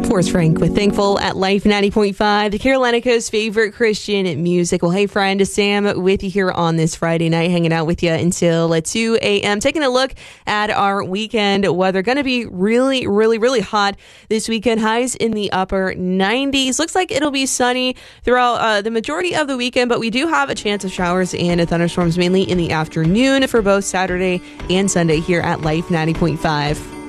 Forrest Frank with Thankful at Life 90.5, the Carolina Coast's favorite Christian music. Well, hey, friend, Sam with you here on this Friday night, hanging out with you until 2 a.m. Taking a look at our weekend weather. Going to be really, really, really hot this weekend. Highs in the upper 90s. Looks like it'll be sunny throughout the majority of the weekend, but we do have a chance of showers and thunderstorms mainly in the afternoon for both Saturday and Sunday here at Life 90.5.